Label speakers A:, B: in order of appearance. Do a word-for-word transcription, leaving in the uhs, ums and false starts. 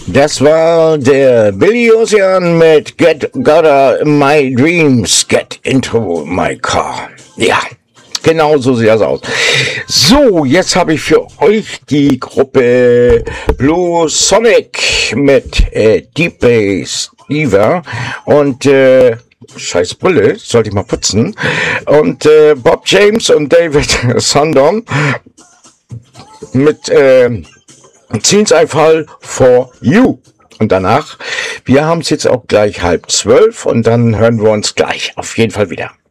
A: Das war der Billy Ocean mit Get Gotta My Dreams, Get Into My Car. Ja, genau so sieht das aus. So, jetzt habe ich für euch die Gruppe Blue Sonic mit äh, Deep Bass Diva und äh, scheiß Brille, sollte ich mal putzen. Und äh, Bob James und David Sundom mit äh, Zinseinfall for You. Und danach, wir haben es jetzt auch gleich halb zwölf und dann hören wir uns gleich auf jeden Fall wieder.